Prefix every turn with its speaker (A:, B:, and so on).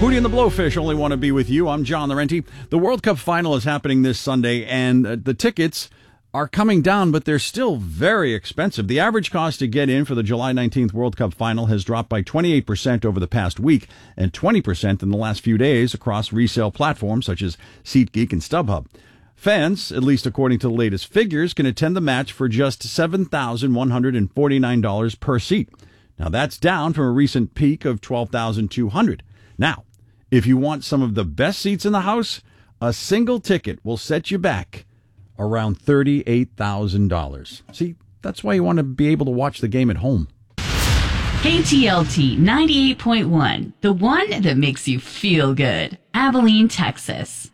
A: Hootie and the Blowfish only want to be with you. I'm John Laurenti. The World Cup final is happening this Sunday, and the tickets are coming down, but they're still very expensive. The average cost to get in for the July 19th World Cup final has dropped by 28% over the past week and 20% in the last few days across resale platforms such as SeatGeek and StubHub. Fans, at least according to the latest figures, can attend the match for just $7,149 per seat. Now, that's down from a recent peak of $12,200. Now, if you want some of the best seats in the house, a single ticket will set you back around $38,000. See, that's why you want to be able to watch the game at home.
B: KTLT 98.1, the one that makes you feel good. Abilene, Texas.